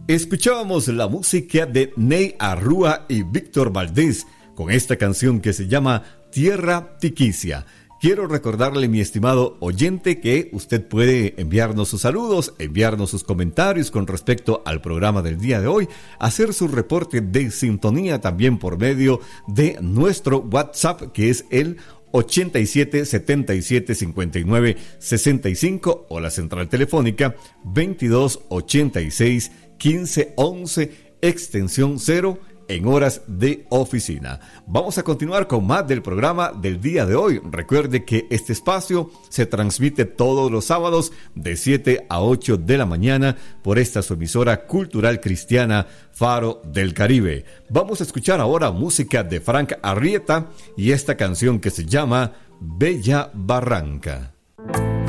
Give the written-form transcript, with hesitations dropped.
Escuchábamos la música de Ney Arrúa y Víctor Valdés con esta canción que se llama Tierra Tiquicia. Quiero recordarle, mi estimado oyente, que usted puede enviarnos sus saludos, enviarnos sus comentarios con respecto al programa del día de hoy, hacer su reporte de sintonía también por medio de nuestro WhatsApp, que es el 87 77 59 65 o la central telefónica 22 86 15 11 extensión 0 en horas de oficina. Vamos a continuar con más del programa del día de hoy. Recuerde que este espacio se transmite todos los sábados de 7 a 8 de la mañana por esta su emisora cultural cristiana Faro del Caribe. Vamos a escuchar ahora música de Frank Arrieta y esta canción que se llama Bella Barranca.